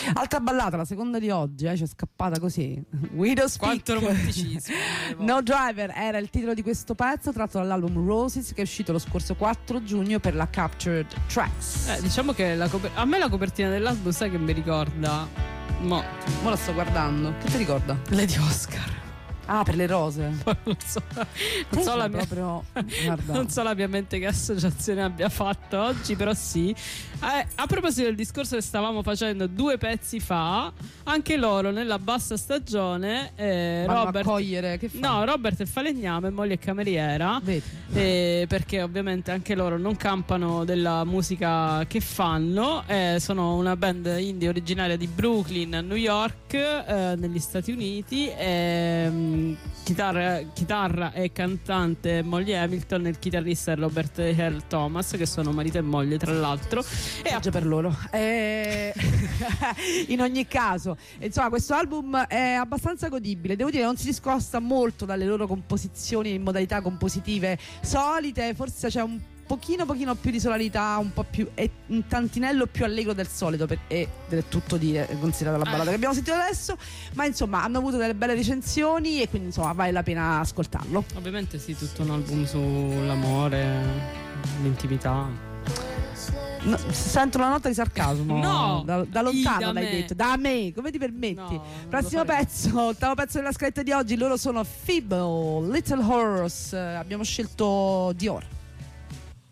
Altra ballata, la seconda di oggi, ci è scappata così. We Don't Speak. Quanto romanticismo. No Driver era il titolo di questo pezzo, tratto dall'album Roses, che è uscito lo scorso 4 giugno per la Captured Tracks. Diciamo che a me la copertina dell'album, sai che mi ricorda? Mo la sto guardando. Che ti ricorda? Lady Oscar. Ah, per le rose. Non so la mia, proprio, non so la mia mente che associazione abbia fatto oggi, però sì. A proposito del discorso che stavamo facendo 2 pezzi fa, anche loro nella bassa stagione Robert, a cogliere, che fa? No, Robert è falegname, moglie è cameriera. Perché ovviamente anche loro non campano della musica che fanno, sono una band indie originaria di Brooklyn, New York, negli Stati Uniti. Chitarra e cantante Molly Hamilton, e il chitarrista è Robert Earl Thomas, che sono marito e moglie tra l'altro. E oggi per loro in ogni caso, insomma, questo album è abbastanza godibile, devo dire, non si discosta molto dalle loro composizioni in modalità compositive solite, forse c'è un pochino più di sonorità, un po' più, e un tantinello più allegro del solito, ed è tutto dire considerata la ballata che abbiamo sentito adesso, ma insomma hanno avuto delle belle recensioni e quindi insomma vale la pena ascoltarlo. Ovviamente sì, tutto un album sull'amore, l'intimità. No, sento una nota di sarcasmo. No, da lontano l'hai detto. Da me, come ti permetti? No, prossimo pezzo, ottavo pezzo della scaletta di oggi. Loro sono Feeble Little Horse. Abbiamo scelto Dior.